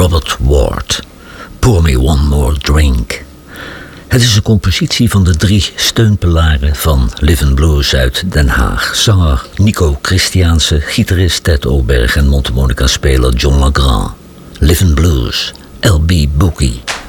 Robert Ward. Pour me one more drink. Het is een compositie van de 3 steunpilaren van Livin' Blues uit Den Haag. Zanger Nico Christiaanse, gitarist Ted Oberg en mondharmonica-speler John LeGrand. Livin' Blues, L.B. Boogie.